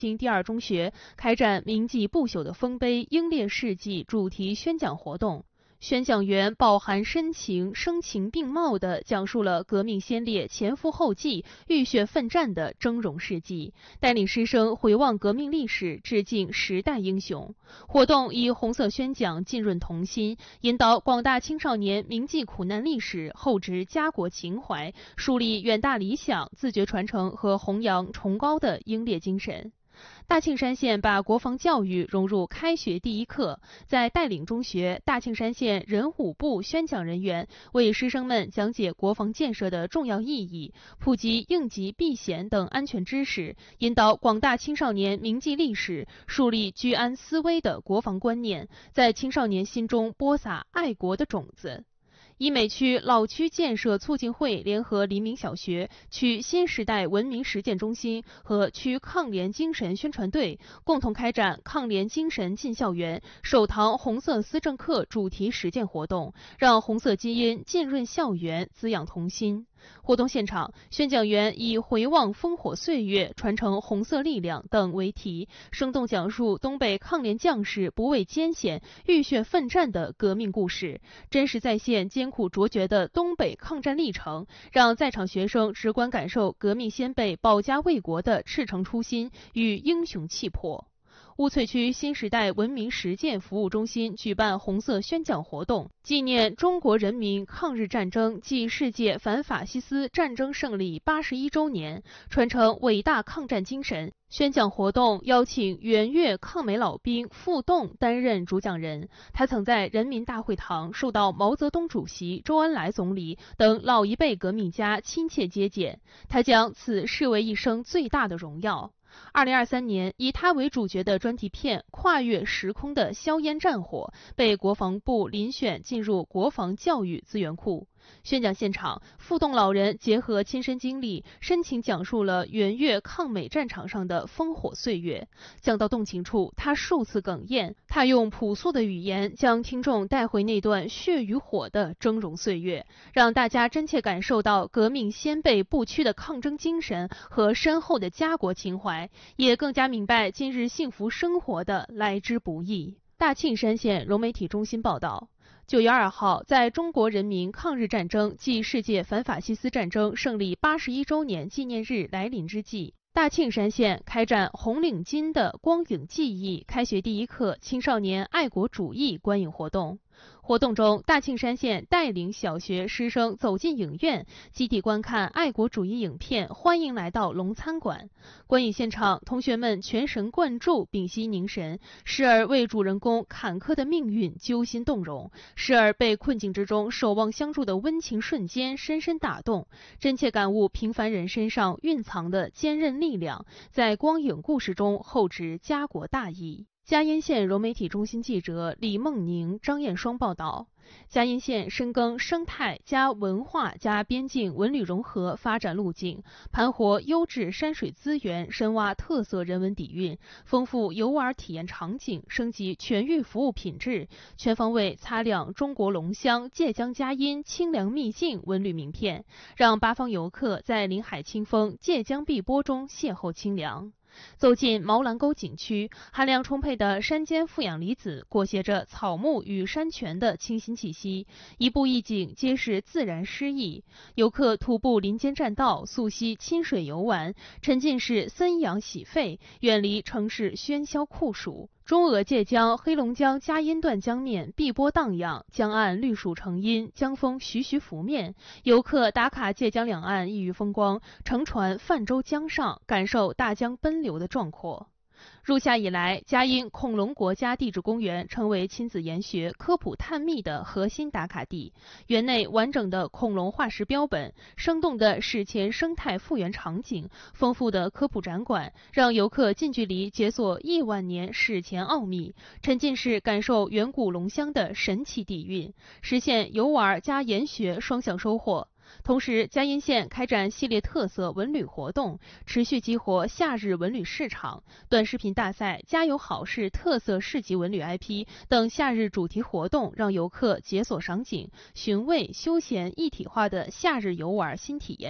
经第二中学开展铭记不朽的丰碑、英烈事迹主题宣讲活动。宣讲员饱含深情、声情并茂地讲述了革命先烈前赴后继、浴血奋战的峥嵘事迹，带领师生回望革命历史，致敬时代英雄。活动以红色宣讲浸润童心，引导广大青少年铭记苦难历史，厚植家国情怀，树立远大理想，自觉传承和弘扬崇高的英烈精神。大庆山县把国防教育融入开学第一课，在带领中学，大庆山县人武部宣讲人员为师生们讲解国防建设的重要意义，普及应急避险等安全知识，引导广大青少年铭记历史，树立居安思危的国防观念，在青少年心中播撒爱国的种子。以美区老区建设促进会联合黎明小学、区新时代文明实践中心和区抗联精神宣传队共同开展抗联精神进校园首堂红色思政课主题实践活动，让红色基因浸润校园，滋养童心。活动现场，宣讲员以回望烽火岁月、传承红色力量等为题，生动讲述东北抗联将士不畏艰险、浴血奋战的革命故事，真实再现艰苦卓绝的东北抗战历程，让在场学生直观感受革命先辈保家卫国的赤诚初心与英雄气魄。乌翠区新时代文明实践服务中心举办红色宣讲活动，纪念中国人民抗日战争暨世界反法西斯战争胜利81周年，传承伟大抗战精神。宣讲活动邀请援越抗美老兵傅栋担任主讲人，他曾在人民大会堂受到毛泽东主席、周恩来总理等老一辈革命家亲切接见，他将此视为一生最大的荣耀。2023年，以他为主角的专题片《跨越时空的硝烟战火》被国防部遴选进入国防教育资源库。宣讲现场，傅栋老人结合亲身经历，深情讲述了援越抗美战场上的烽火岁月。讲到动情处，他数次哽咽，他用朴素的语言将听众带回那段血与火的峥嵘岁月，让大家真切感受到革命先辈不屈的抗争精神和深厚的家国情怀，也更加明白今日幸福生活的来之不易。大庆山县融媒体中心报道，9月2号，在中国人民抗日战争暨世界反法西斯战争胜利81周年纪念日来临之际，大庆山县开展红领巾的光影记忆开学第一课青少年爱国主义观影活动。活动中，大庆山县带领小学师生走进影院，集体观看爱国主义影片《欢迎来到龙餐馆》。观影现场，同学们全神贯注，屏息凝神，时而为主人公坎坷的命运揪心动容，时而被困境之中守望相助的温情瞬间深深打动，真切感悟平凡人身上蕴藏的坚韧力量，在光影故事中厚植家国大义。嘉荫县融媒体中心记者李梦宁、张艳双报道，嘉荫县深耕生态加文化加边境文旅融合发展路径，盘活优质山水资源，深挖特色人文底蕴，丰富游玩体验场景，升级全域服务品质，全方位擦亮中国龙乡界江嘉荫清凉秘境文旅名片，让八方游客在临海清风、界江碧波中邂逅清凉。走进毛兰沟景区，含量充沛的山间负氧离子裹挟着草木与山泉的清新气息，一步一景皆是自然诗意。游客徒步林间栈道，溯溪亲水游玩，沉浸式森养洗肺，远离城市喧嚣酷暑。中俄界江、黑龙江嘉荫段江面碧波荡漾，江岸绿树成荫，江风徐徐拂面。游客打卡界江两岸异域风光，乘船泛舟江上，感受大江奔流的壮阔。入夏以来，嘉荫恐龙国家地质公园成为亲子研学、科普探秘的核心打卡地。园内完整的恐龙化石标本、生动的史前生态复原场景、丰富的科普展馆，让游客近距离解锁亿万年史前奥秘，沉浸式感受远古龙乡的神奇底蕴，实现游玩加研学双向收获。同时，嘉荫县开展系列特色文旅活动，持续激活夏日文旅市场，短视频大赛、家有好事特色市级文旅 IP 等夏日主题活动，让游客解锁赏景、寻味、休闲一体化的夏日游玩新体验。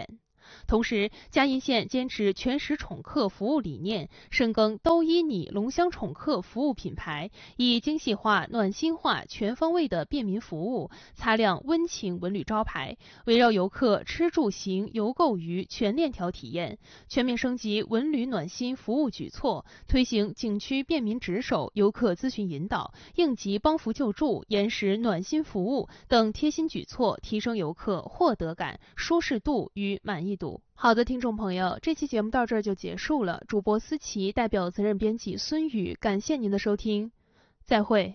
同时，嘉义县坚持全时宠客服务理念，深耕都依你龙乡宠客服务品牌，以精细化、暖心化、全方位的便民服务，擦亮温情文旅招牌，围绕游客吃住行游购娱全链条体验，全面升级文旅暖心服务举措，推行景区便民值守、游客咨询引导、应急帮扶救助、延时暖心服务等贴心举措，提升游客获得感、舒适度与满意度。好的，听众朋友，这期节目到这儿就结束了。主播思琪代表责任编辑孙宇，感谢您的收听，再会。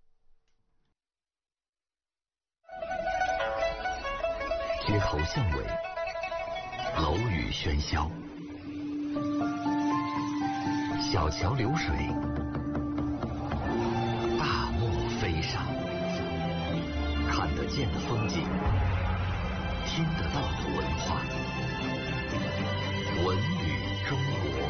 街头巷尾，楼宇喧嚣，小桥流水，大漠飞沙，看得见的风景，听得到的文化，文旅中国。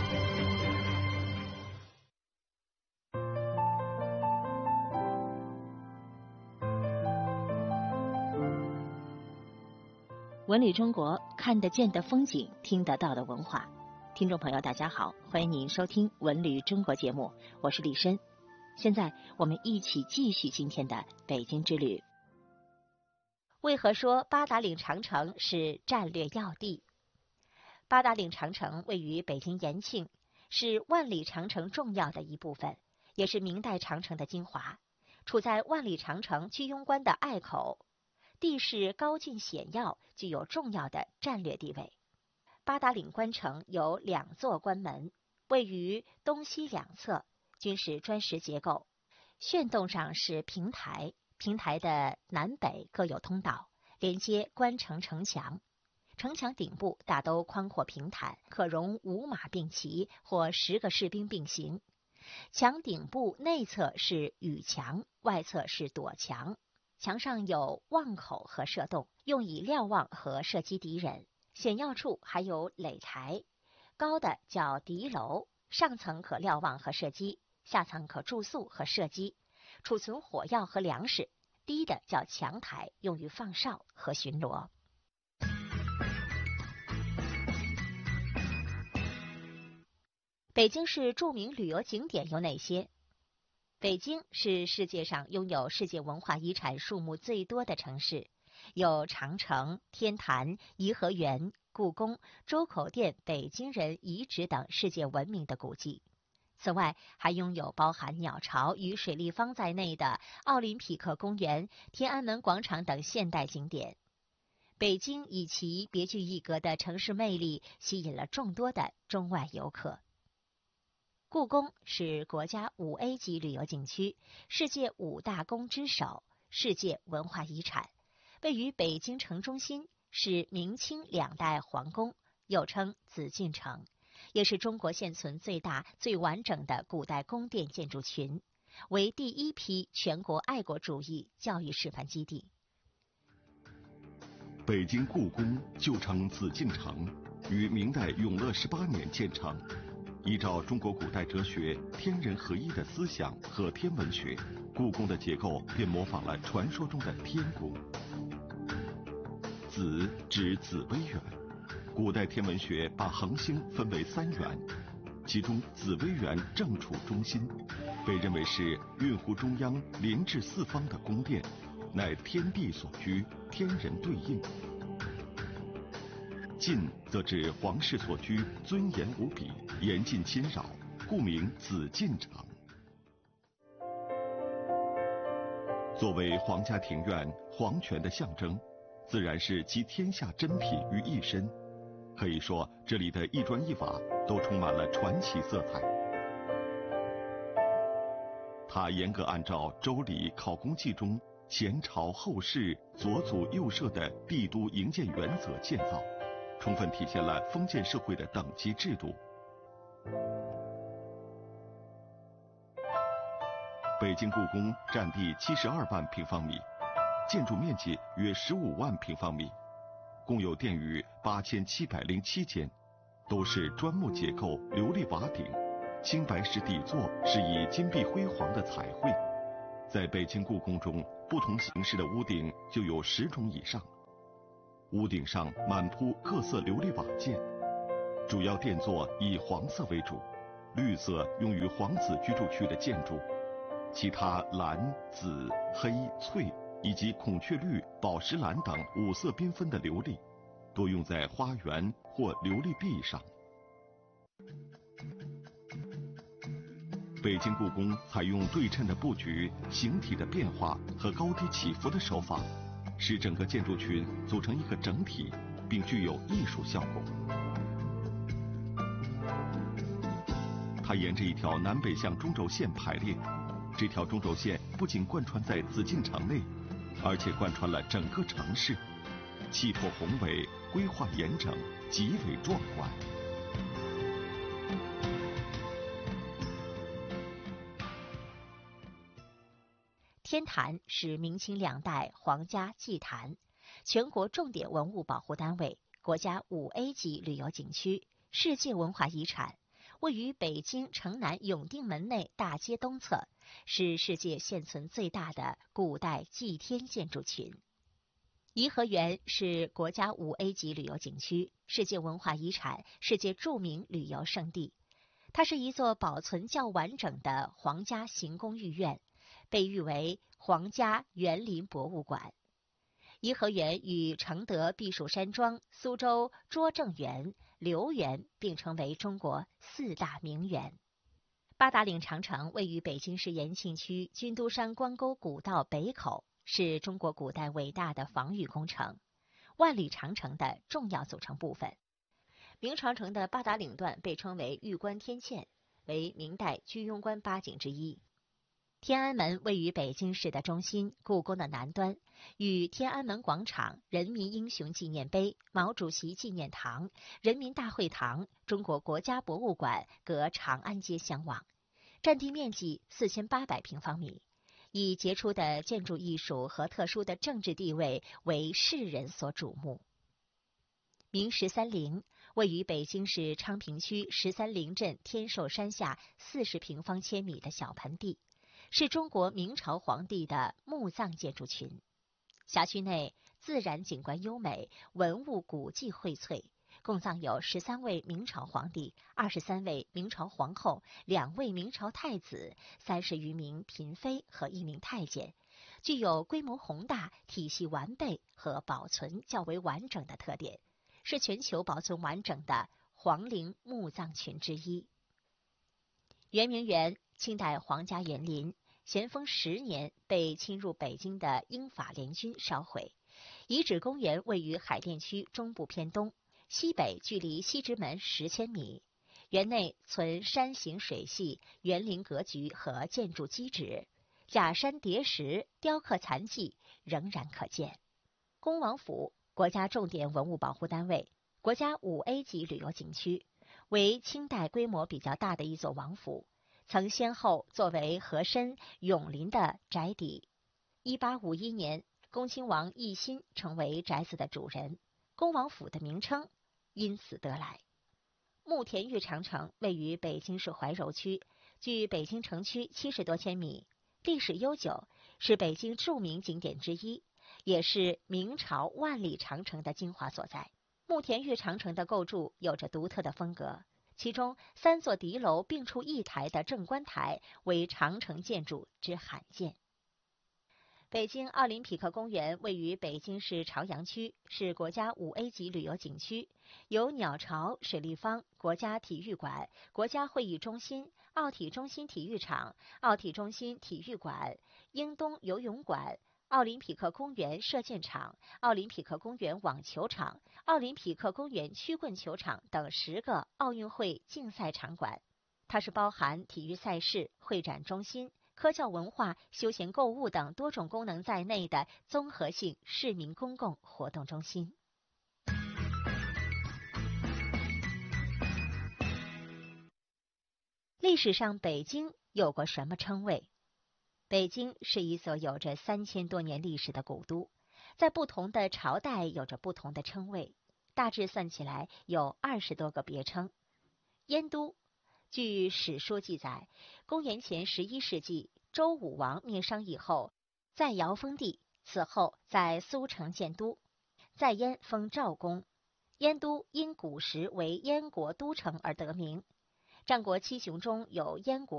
文旅中国，看得见的风景，听得到的文化。听众朋友大家好，欢迎您收听文旅中国节目，我是李申。现在我们一起继续今天的北京之旅。为何说八达岭长城是战略要地？八达岭长城位于北京延庆，是万里长城重要的一部分，也是明代长城的精华，处在万里长城居庸关的隘口，地势高峻险要，具有重要的战略地位。八达岭关城有2座关门，位于东西两侧，均是砖石结构。炫洞上是平台，平台的南北各有通道，连接关城城墙。城墙顶部大都宽阔平坦，可容5马并骑或10个士兵并行。墙顶部内侧是雨墙，外侧是躲墙。墙上有望口和射洞，用以瞭望和射击敌人。险要处还有垒台，高的叫敌楼，上层可瞭望和射击，下层可住宿和射击，储存火药和粮食。低的叫墙台，用于放哨和巡逻。北京市著名旅游景点有哪些？北京是世界上拥有世界文化遗产数目最多的城市，有长城、天坛、颐和园、故宫、周口店、北京人遗址等世界闻名的古迹。此外，还拥有包含鸟巢与水立方在内的奥林匹克公园、天安门广场等现代景点。北京以其别具一格的城市魅力，吸引了众多的中外游客。故宫是国家5A 级旅游景区，世界5大宫之首，世界文化遗产，位于北京城中心，是明清2代皇宫，又称紫禁城，也是中国现存最大、最完整的古代宫殿建筑群，为第一批全国爱国主义教育示范基地。 北京故宫旧称紫禁城，于明代永乐18年建成。依照中国古代哲学天人合一的思想和天文学，故宫的结构便模仿了传说中的天宫。紫指紫微垣，古代天文学把恒星分为3元，其中紫微垣正处中心，被认为是运湖中央连至4方的宫殿，乃天地所居，天人对应。禁则指皇室所居尊严无比，严禁侵扰，故名紫禁城。作为皇家庭院皇权的象征，自然是集天下珍品于一身。可以说，这里的一砖一瓦都充满了传奇色彩。它严格按照《周礼考功记》中前朝后世左祖右社的帝都营建原则建造，充分体现了封建社会的等级制度。北京故宫占地72万平方米，建筑面积约15万平方米，共有殿宇8707间，都是砖木结构、琉璃瓦顶，青白石底座是以金碧辉煌的彩绘。在北京故宫中，不同形式的屋顶就有10种以上。 屋顶上满铺各色琉璃瓦件，主要殿座以黄色为主，绿色用于皇子居住区的建筑，其他蓝、紫、黑、翠以及孔雀绿、宝石蓝等五色缤纷的琉璃，多用在花园或琉璃壁上。北京故宫采用对称的布局、形体的变化和高低起伏的手法，使整个建筑群组成一个整体，并具有艺术效果。它沿着一条南北向中轴线排列，这条中轴线不仅贯穿在紫禁城内，而且贯穿了整个城市，气魄宏伟，规划严整，极为壮观。 天坛是明清两代皇家祭坛，全国重点文物保护单位，国家5A 级旅游景区，世界文化遗产，位于北京城南永定门内大街东侧，是世界现存最大的古代祭天建筑群。颐和园是国家5A 级旅游景区，世界文化遗产，世界著名旅游胜地。它是一座保存较完整的皇家行宫御苑，被誉为皇家园林博物馆。颐和园与承德避暑山庄、苏州拙政园、留园并称为中国4大名园。八达岭长城位于北京市延庆区军都山关沟古道北口，是中国古代伟大的防御工程，万里长城的重要组成部分。明长城的八达岭段被称为玉关天堑，为明代居庸关8景之一。天安门位于北京市的中心，故宫的南端，与天安门广场、人民英雄纪念碑、毛主席纪念堂、人民大会堂、中国国家博物馆隔长安街相望，占地面积4800平方米，以杰出的建筑艺术和特殊的政治地位为世人所瞩目。明13陵位于北京市昌平区13陵镇天寿山下40平方千米的小盆地，是中国明朝皇帝的墓葬建筑群。辖区内自然景观优美，文物古迹荟萃，共葬有13位明朝皇帝、23位明朝皇后、2位明朝太子、30余名嫔妃和1名太监，具有规模宏大、体系完备和保存较为完整的特点，是全球保存完整的皇陵墓葬群之一。圆明园，清代皇家园林，咸丰10年被侵入北京的英法联军烧毁。遗址公园位于海淀区中部偏东，西北距离西直门10千米。园内存山形水系、园林格局和建筑基址，假山叠石、雕刻残迹仍然可见。恭王府，国家重点文物保护单位，国家5A 级旅游景区，为清代规模比较大的一座王府，曾先后作为和珅、永临的宅邸。1851年，恭亲王奕欣成为宅子的主人，恭王府的名称因此得来。慕田峪长城位于北京市怀柔区，距北京城区70多千米，历史悠久，是北京著名景点之一，也是明朝万里长城的精华所在。慕田峪长城的构筑有着独特的风格，其中3座敌楼并处一台的正官台为长城建筑之罕见。北京奥林匹克公园位于北京市朝阳区，是国家5A 级旅游景区，有鸟巢、水立方、国家体育馆、国家会议中心、奥体中心体育场、奥体中心体育馆、英东游泳馆、奥林匹克公园射箭场、奥林匹克公园网球场、奥林匹克公园曲棍球场等10个奥运会竞赛场馆。它是包含体育赛事、会展中心、科教文化、休闲购物等多种功能在内的综合性市民公共活动中心。历史上北京有过什么称谓？北京是一座有着3000多年历史的古都，在不同的朝代有着不同的称谓，大致算起来有20多个别称。燕都，据史书记载，公元前11世纪，周武王灭商以后，在尧封地，此后在苏城建都。 在燕封赵公。燕都因古时为燕国都城而得名。战国七雄中有燕国。